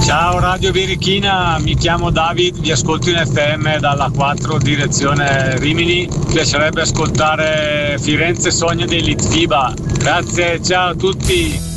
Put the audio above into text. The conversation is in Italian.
Ciao Radio Birichina, mi chiamo David, vi ascolto in FM dalla 4 direzione Rimini. Mi piacerebbe ascoltare Firenze Sogno dei Litfiba. Grazie, ciao a tutti.